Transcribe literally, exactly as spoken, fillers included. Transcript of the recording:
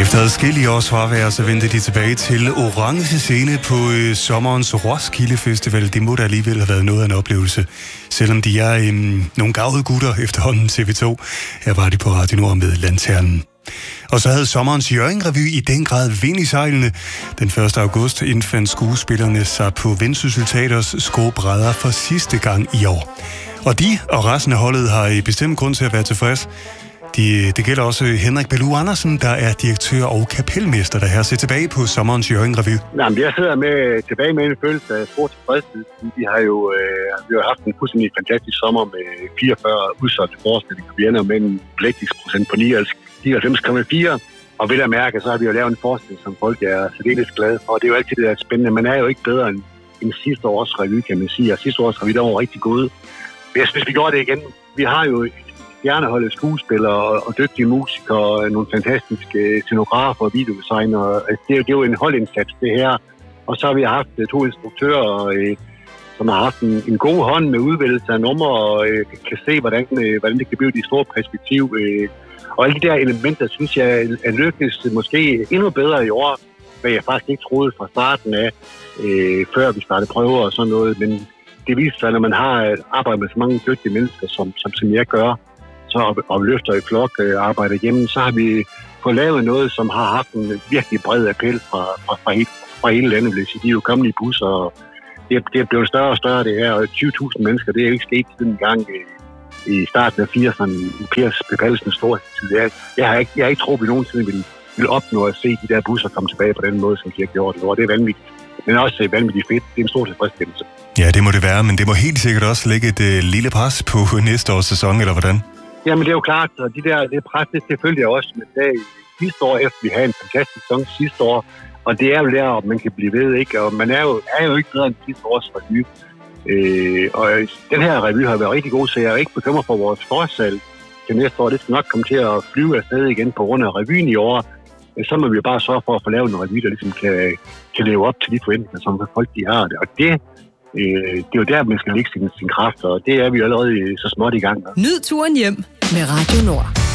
Efter adskillige års fravær, så vendte de tilbage til Orange Scene på øh, sommerens Roskilde Festival. Det må da alligevel have været noget af en oplevelse, selvom de er øh, nogle gavede gutter efterhånden T V to. Her var de på Radio Nord med Lanternen. Og så havde sommerens Hjørring-revy i den grad vind i sejlene. Den første august indfandt skuespillerne sig på Vendsyssel Teaters skråbrædder for sidste gang i år. Og de og resten af holdet har i bestemt grund til at være tilfreds. De, det gælder også Henrik Bellu Andersen, der er direktør og kapelmester, der her ser tilbage på sommerens Hjørring-revy. Jamen, jeg sidder med, tilbage med en følelse af stor tilfredshed. Vi har jo øh, vi har haft en fuldstændig fantastisk sommer med fireogfyrre udsolgte forestillinger. Vi ender med en belægningsprocent på nioghalvfems komma fire. Og ved at mærke, så har vi jo lavet en forestilling, som folk er særdeles glade for. Og det er jo altid det, der er spændende. Man er jo ikke bedre end, end sidste års revy, kan man sige. Og sidste års revy, der var rigtig gode. Hvis, hvis vi gør det igen, vi har jo stjerneholdet skuespillere og, og dygtige musikere og nogle fantastiske scenografer og videodesignere. Altså, det, er, det er jo en holdindsats, det her. Og så har vi haft to instruktører, øh, som har haft en, en god hånd med udvælgelse af numre og øh, kan se, hvordan, øh, hvordan det kan blive i store perspektiv. Øh. Og alle de der elementer, synes jeg, er lykkedes måske endnu bedre i år, hvad jeg faktisk ikke troede fra starten af, øh, før vi startede prøver og sådan noget. Men det viser sig, når man har arbejdet med så mange dygtige mennesker, som, som, som jeg gør, så og, og løfter i flok øh, arbejder hjemme, så har vi fået lavet noget, som har haft en virkelig bred appel fra, fra, fra, hele, fra hele landet. Vil sige. De er jo kommet i busser, og det er, det er blevet større og større det her. Og tyve tusind mennesker, det er jo ikke sket siden en gang øh, i starten af firserne, i Pers Pepallesens storhedstid. Jeg, jeg har ikke, jeg har ikke troet, at vi nogensinde ville, ville opnå at se de der busser komme tilbage på den måde, som de har gjort det. Og det er vanvittigt. Men også vanvittigt fedt. Det er en stor tilfredsstillelse. Ja, det må det være, men det må helt sikkert også lægge et øh, lille pres på næste års sæson, eller hvordan? Jamen, det er jo klart, og de der, det pres, det selvfølgelig også med dag sidste år, efter vi havde en fantastisk sæson sidste år, og det er jo der, man kan blive ved, ikke? Og man er jo, er jo ikke bedre end sidste års revy. Øh, og den her revy har været rigtig god, så jeg er ikke bekymret for vores forsalg til næste år. Det skal nok komme til at flyve afsted igen på grund af revyen i år. Så må vi bare sørge for at få lavet en revy, der ligesom kan, kan leve op til de forventninger, som folk de har. Og det Øh, det er jo der, man skal lægge sin, sin kraft, og det er vi allerede så småt i gang med. Nyd turen hjem med Radio Nord.